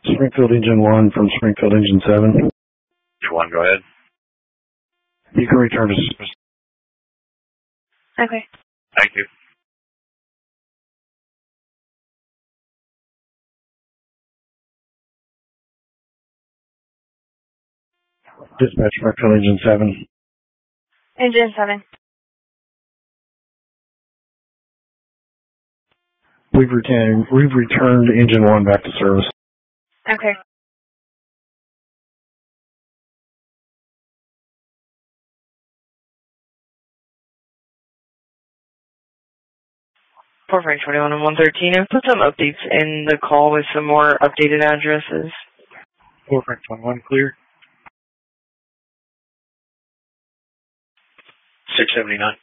Springfield Engine 1 from Springfield Engine 7. Engine 1, go ahead. You can return to service. Okay. Thank you. Dispatch Springfield Engine 7. Engine 7. We've returned Engine 1 back to service. Okay. For Frank 21 and 113, I've put some updates in the call with some more updated addresses. For Frank 21, clear. 679.